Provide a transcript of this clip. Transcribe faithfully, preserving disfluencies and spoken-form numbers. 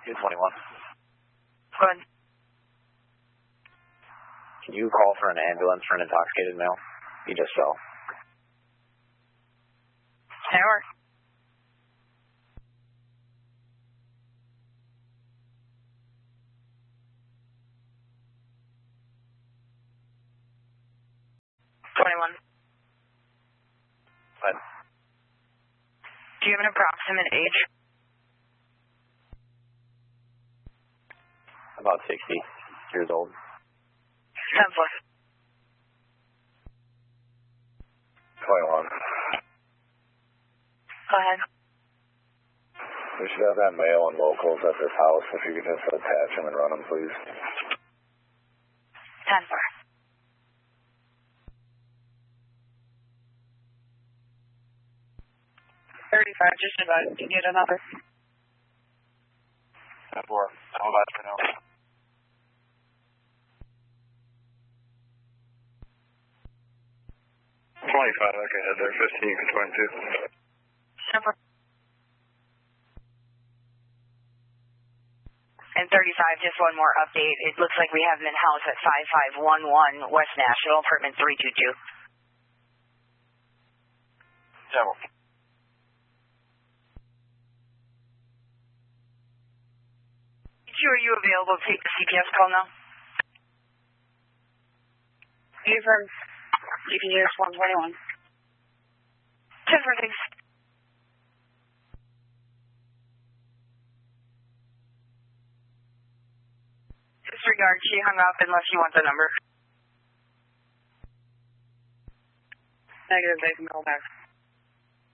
two twenty-one. Go ahead. Can you call for an ambulance for an intoxicated male? He just fell. Tower. twenty-one. What? Do you have an approximate age? About sixty years old. ten four. twenty-one. Go ahead. We should have that male and locals at this house. If you could just attach him and run him, please. ten four. thirty-five, just advised. Do you need another? ten four. How about for now? twenty-five, okay, head there. fifteen, you can twenty-two. ten four. And thirty-five, just one more update. It looks like we have him in house at five five one one West National, apartment three two two. Devil. Are you available to take the C P S call now? Affirm. G P S one twenty-one. ten four, thanks. Disregard, she hung up unless you want the number. Negative, they can call back.